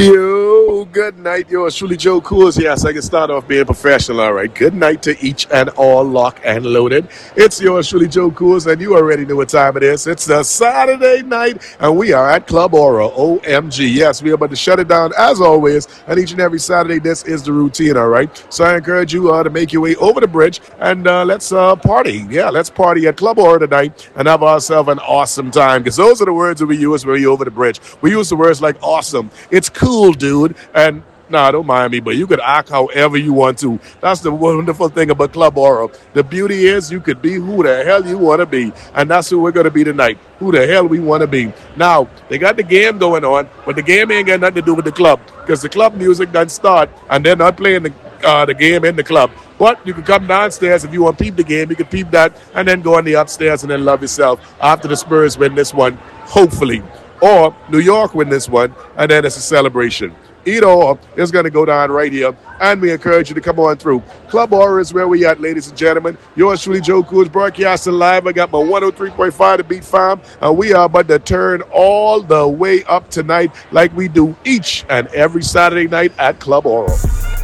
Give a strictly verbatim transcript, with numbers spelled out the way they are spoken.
Yo, good night. Yours truly, Joe Coors. Yes, I can start off being professional. All right. Good night to each and all, lock and loaded. It's yours truly, Joe Coors, and you already know what time it is. It's a Saturday night, and we are at Club Aura. O M G. Yes, we are about to shut it down as always. And each and every Saturday, this is the routine. All right. So I encourage you uh, to make your way over the bridge and uh, let's uh, party. Yeah, let's party at Club Aura tonight and have ourselves an awesome time. Because those are the words that we use when we over the bridge. We use the words like awesome. It's cool, dude. And nah, don't mind me, but you could act however you want to. That's the wonderful thing about Club Aura. The beauty is you could be who the hell you want to be. And that's who we're going to be tonight. Who the hell we want to be. Now, they got the game going on, but the game ain't got nothing to do with the club. Because the club music doesn't start, and they're not playing the, uh, the game in the club. But you can come downstairs if you want to peep the game. You can peep that, and then go on the upstairs and then love yourself after the Spurs win this one, hopefully. Or New York win this one, and then it's a celebration. Either or is going to go down right here, and we encourage you to come on through. Club Aura is where we at, ladies and gentlemen. Yours truly, Joe Coors, broadcasting live. I got my one oh three point five to Beat Farm, and we are about to turn all the way up tonight like we do each and every Saturday night at Club Aura.